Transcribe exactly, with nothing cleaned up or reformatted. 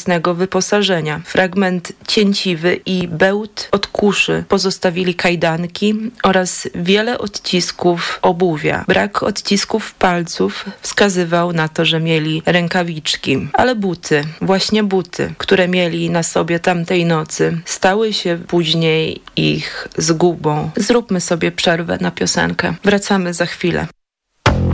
własnego wyposażenia. Fragment cięciwy i bełt od kuszy pozostawili kajdanki oraz wiele odcisków obuwia. Brak odcisków palców wskazywał na to, że mieli rękawiczki. Ale buty, właśnie buty, które mieli na sobie tamtej nocy, stały się później ich zgubą. Zróbmy sobie przerwę na piosenkę. Wracamy za chwilę.